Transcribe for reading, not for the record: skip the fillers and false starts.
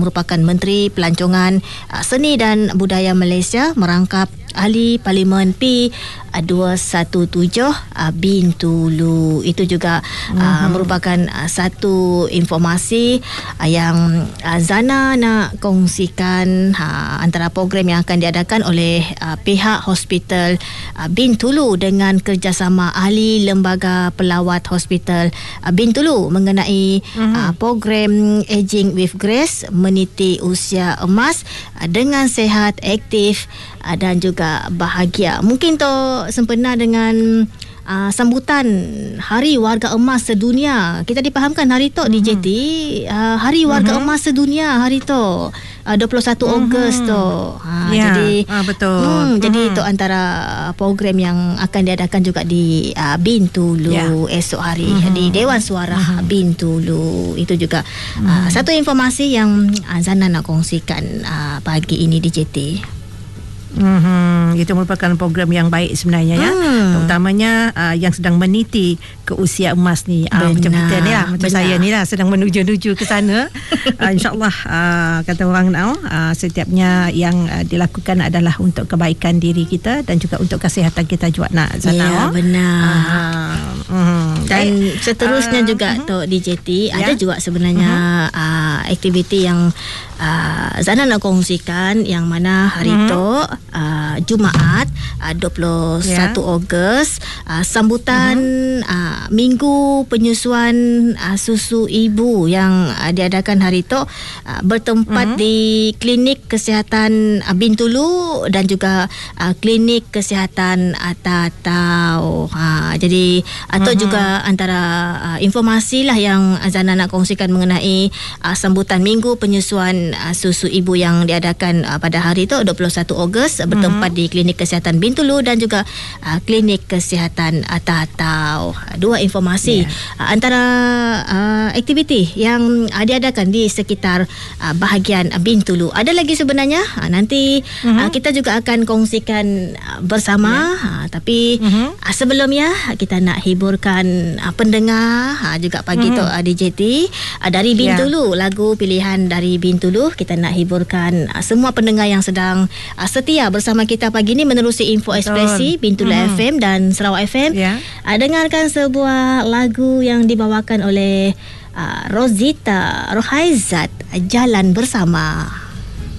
merupakan Menteri Pelancongan Seni dan Budaya Malaysia merangkap Ahli Parlimen P217 Bintulu. Itu juga merupakan satu informasi yang Zana nak kongsikan antara program yang akan diadakan oleh pihak Hospital Bintulu dengan kerjasama ahli Lembaga Pelawat Hospital Bintulu mengenai program Aging with Grace, meniti usia emas dengan sehat, aktif dan juga bahagia. Mungkin tu sempena dengan sambutan Hari Warga Emas Sedunia. Kita dipahamkan hari tu di JT, Hari Warga Emas Sedunia hari tu 21 Ogos tu. Jadi betul. Jadi itu antara program yang akan diadakan juga di Bintulu esok hari di Dewan Suara Bintulu. Itu juga satu informasi yang Zana nak kongsikan pagi ini di JT. Itu merupakan program yang baik sebenarnya ya, terutamanya yang sedang meniti ke usia emas ni. Macam kita ni lah, macam saya ni lah sedang menuju ke sana. InsyaAllah kata orang now, setiapnya yang dilakukan adalah untuk kebaikan diri kita dan juga untuk kesihatan kita juga nak Zana. Benar. Dan seterusnya juga Tok DJT ada juga sebenarnya aktiviti yang Zana nak kongsikan, yang mana hari tu Jumaat 21 Ogos sambutan Minggu Penyusuan Susu Ibu yang diadakan hari tu bertempat di Klinik Kesihatan Bintulu dan juga Klinik Kesihatan Tatau. Jadi atau juga antara informasi lah yang Zana nak kongsikan mengenai sambutan Minggu Penyusuan Susu Ibu yang diadakan pada hari tu 21 Ogos bertempat di Klinik Kesihatan Bintulu dan juga Klinik Kesihatan Tatau. Dua informasi antara aktiviti yang diadakan di sekitar bahagian Bintulu. Ada lagi sebenarnya, nanti kita juga akan kongsikan bersama, tapi sebelumnya kita nak hiburkan pendengar juga pagi tu DJT dari Bintulu. Lagu pilihan dari Bintulu kita nak hiburkan semua pendengar yang sedang setia bersama kita pagi ni menerusi Info Ekspresi Bintulu FM dan Sarawak FM. Dengarkan sebuah lagu yang dibawakan oleh Rosita Rohaizat, Jalan Bersama.